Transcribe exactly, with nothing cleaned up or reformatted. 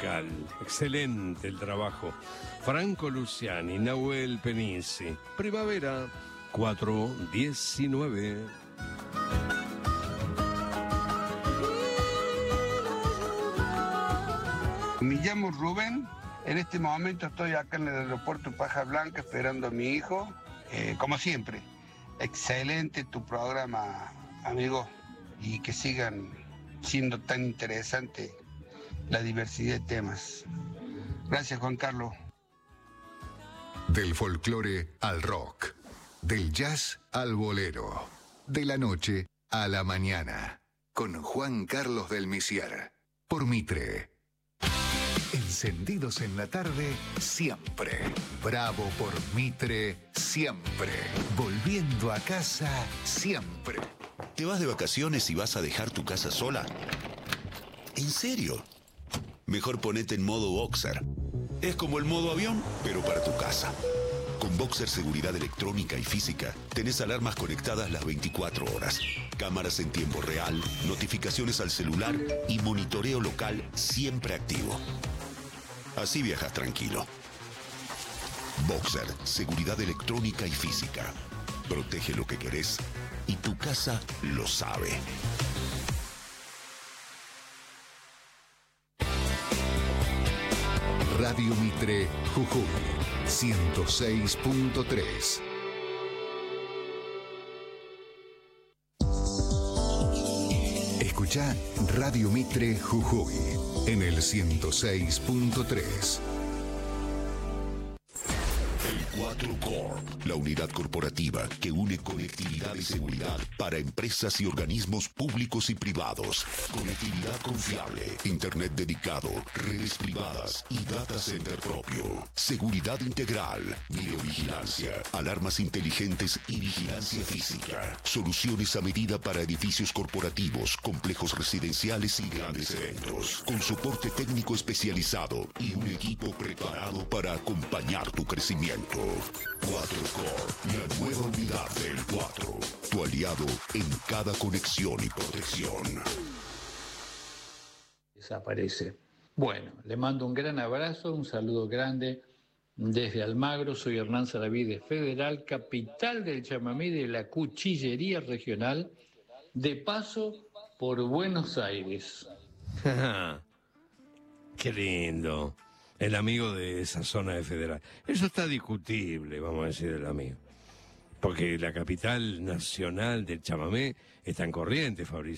musical. Excelente el trabajo. Franco Luciani, Nahuel Penisi. Primavera cuatro diecinueve. Me llamo Rubén. En este momento estoy acá en el aeropuerto Paja Blanca esperando a mi hijo. Eh, como siempre, excelente tu programa, amigo. Y que sigan siendo tan interesante la diversidad de temas. Gracias, Juan Carlos. Del folclore al rock, del jazz al bolero, de la noche a la mañana, con Juan Carlos del Misier, por Mitre. Encendidos en la tarde, siempre. Bravo por Mitre, siempre. Volviendo a casa, siempre. ¿Te vas de vacaciones y vas a dejar tu casa sola? ¿En serio? Mejor ponete en modo Boxer. Es como el modo avión, pero para tu casa. Con Boxer Seguridad Electrónica y Física, tenés alarmas conectadas las veinticuatro horas, cámaras en tiempo real, notificaciones al celular y monitoreo local siempre activo. Así viajas tranquilo. Boxer Seguridad Electrónica y Física. Protege lo que querés y tu casa lo sabe. Radio Mitre, Jujuy, ciento seis punto tres. Escuchá Radio Mitre, Jujuy, en el ciento seis punto tres. cuatro Corp, la unidad corporativa que une conectividad y seguridad para empresas y organismos públicos y privados. Conectividad confiable, internet dedicado, redes privadas y data center propio. Seguridad integral, videovigilancia, alarmas inteligentes y vigilancia física. Soluciones a medida para edificios corporativos, complejos residenciales y grandes eventos. Con soporte técnico especializado y un equipo preparado para acompañar tu crecimiento. cuatro Corp, la nueva unidad del cuatro. Tu aliado en cada conexión y protección. Desaparece. Bueno, le mando un gran abrazo, un saludo grande desde Almagro. Soy Hernán Saraví de Federal, capital del chamamé de la cuchillería regional, de paso por Buenos Aires. Qué lindo. El amigo de esa zona de Federal. Eso está discutible, vamos a decir, el amigo. Porque la capital nacional del chamamé está en Corrientes, Fabricio.